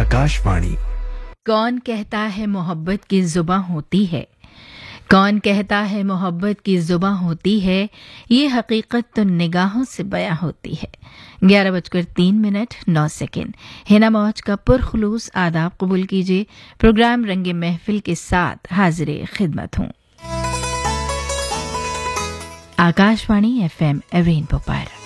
आकाशवाणी। कौन कहता है मोहब्बत की जुबां होती है, कौन कहता है मोहब्बत की जुबां होती है, ये हकीकत तो निगाहों से बयां होती है। 11:03 हिना मौज का पुरखुलूस आदाब कबूल कीजिए। प्रोग्राम रंगे महफिल के साथ हाजिर खिदमत हूँ। आकाशवाणी FM रेनबो पर